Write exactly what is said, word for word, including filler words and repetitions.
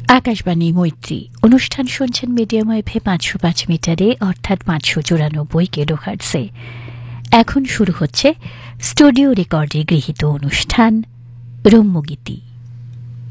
আকাশবাণী মৈত্রী অনুষ্ঠান শুনছেন মিডিয়াম ওয়েভে পাঁচশো পাঁচ মিটারে অর্থাৎ পাঁচশো চুরানব্বই কিলোহার্টজে। এখন শুরু হচ্ছে স্টুডিও রেকর্ডে গৃহীত অনুষ্ঠান রম্যগীতি।